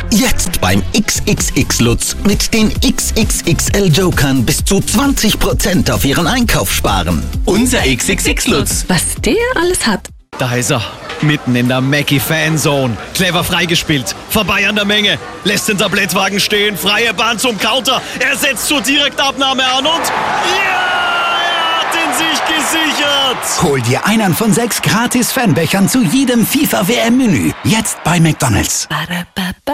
Jetzt beim XXX Lutz mit den XXXL Jokern bis zu 20% auf Ihren Einkauf sparen. Unser XXX Lutz. Was der alles hat. Da ist er, mitten in der Mackie-Fanzone. Clever freigespielt, vorbei an der Menge, lässt den Tablettwagen stehen, freie Bahn zum Counter. Er setzt zur Direktabnahme an und ja, er hat ihn sich gesichert. Hol dir einen von 6 gratis Fanbechern zu jedem FIFA-WM-Menü. Jetzt bei McDonald's.